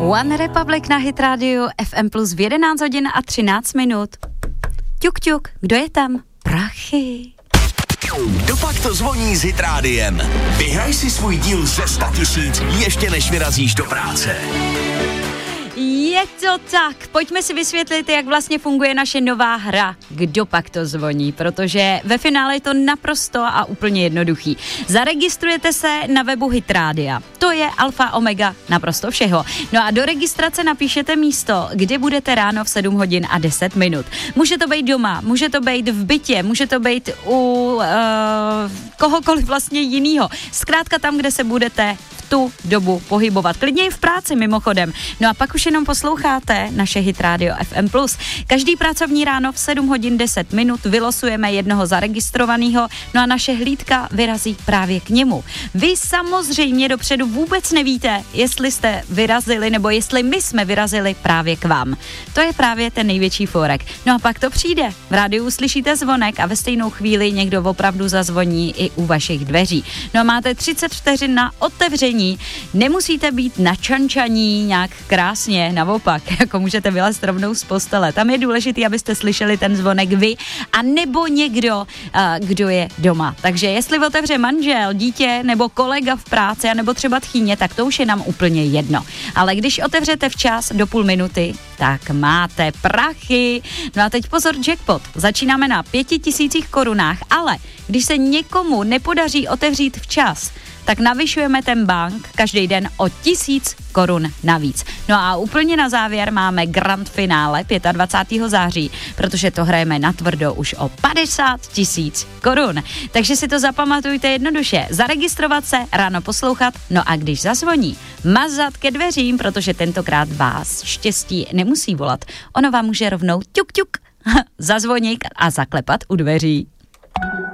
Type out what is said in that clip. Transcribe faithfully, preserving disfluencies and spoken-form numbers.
One Republic na Hit Radio F M plus v jedenáct hodin a třináct minut. Ťuk, ťuk, kdo je tam? Prachy. Kdo pak to zvoní s Hit Rádiem? Vyhraj si svůj díl ze sta tisíc ještě než vyrazíš do práce. Je to tak, pojďme si vysvětlit, jak vlastně funguje naše nová hra Kdo pak to zvoní, protože ve finále je to naprosto a úplně jednoduchý. Zaregistrujete se na webu Hit Rádia, to je alfa omega naprosto všeho. No a do registrace napíšete místo, kde budete ráno v sedm hodin a deset minut. Může to být doma, může to být v bytě, může to být u uh, kohokoliv vlastně jinýho. Zkrátka tam, kde se budete tu dobu pohybovat. Klidně i v práci mimochodem. No a pak už jenom posloucháte naše Hit Radio F M plus. Každý pracovní ráno v sedm hodin deset minut vylosujeme jednoho zaregistrovaného, no a naše hlídka vyrazí právě k němu. Vy samozřejmě dopředu vůbec nevíte, jestli jste vyrazili nebo jestli my jsme vyrazili právě k vám. To je právě ten největší fórek. No a pak to přijde. V rádiu uslyšíte zvonek a ve stejnou chvíli někdo opravdu zazvoní i u vašich dveří. No a máte třicet vteřin na otevření. Nemusíte být načančaní nějak krásně, naopak, jako můžete vylézt rovnou z postele. Tam je důležité, abyste slyšeli ten zvonek vy a nebo někdo, kdo je doma. Takže jestli otevře manžel, dítě nebo kolega v práci, nebo třeba tchýně, tak to už je nám úplně jedno. Ale když otevřete včas do půl minuty, tak máte prachy. No a teď pozor, jackpot. Začínáme na pěti tisících korunách, ale když se někomu nepodaří otevřít včas, tak navyšujeme ten bank každý den o tisíc korun navíc. No a úplně na závěr máme grand finále dvacátého pátého září, protože to hrajeme natvrdo už o padesát tisíc korun. Takže si to zapamatujte jednoduše. Zaregistrovat se, ráno poslouchat, no a když zazvoní, mazat ke dveřím, protože tentokrát vás štěstí nemusí volat. Ono vám může rovnou ťuk ťuk zazvonit a zaklepat u dveří.